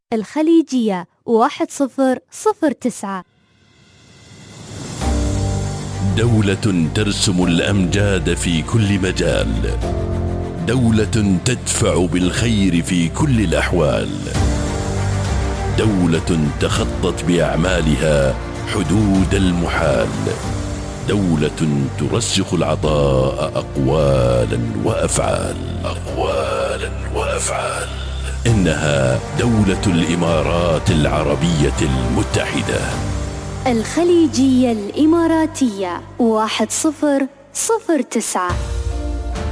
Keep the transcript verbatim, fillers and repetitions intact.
الخليجية واحد صفر صفر تسعة. دولة ترسم الأمجاد في كل مجال، دولة تدفع بالخير في كل الأحوال، دولة تخطت بأعمالها حدود المحال، دولة ترسخ العطاء أقوالا وأفعال أقوالا وأفعال إنها دولة الإمارات العربية المتحدة. الخليجية الإماراتية واحد صفر صفر تسعة.